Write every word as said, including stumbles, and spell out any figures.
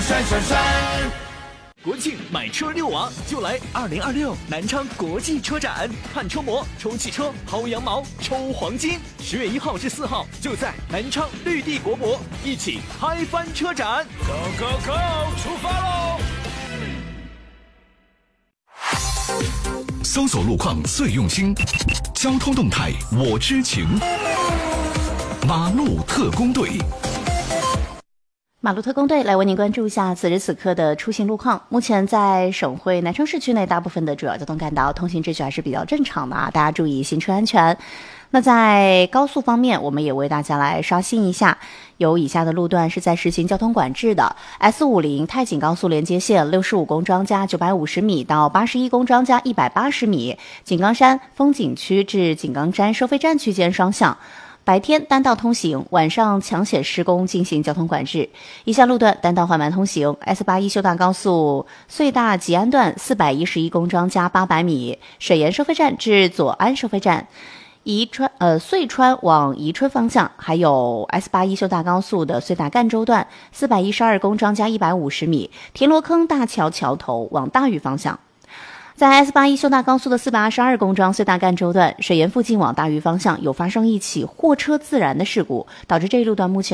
闪闪闪。 国庆买车遛娃就来二零二六南昌国际车展，看车模、抽汽车、薅羊毛、抽黄金。十月一号至四号就在南昌绿地国博，一起嗨翻车展。 Go go go， 出发喽！ 搜索路况最用心，交通动态我知情。马路特工队。 马路特工队来为您关注一下此时此刻的出行路况。目前在省会南昌市区内，大部分的主要交通干道通行秩序还是比较正常的啊，大家注意行车安全。那在高速方面，我们也为大家来刷新一下，有以下的路段是在实行交通管制的 ：S 五十 太景高速连接线六十五公桩加九百五十米到八十一公桩加一百八十米，井冈山风景区至井冈山收费站区间双向。白天单道通行，晚上抢险施工进行交通管制。以下路段单道缓慢通行 ：S 八十一修大高速隧大吉安段四百一十一公桩加八百米，水源收费站至左安收费站。宜川呃遂川往宜春方向，还有 S 八十一修大高速的隧大赣州段四百一十二公桩加一百五十米，田螺坑大桥桥头往大峪方向。在 S 八十一修大高速的四百二十二公桩隧大赣州段水源附近往大峪方向有发生一起货车自燃的事故，导致这一路段目前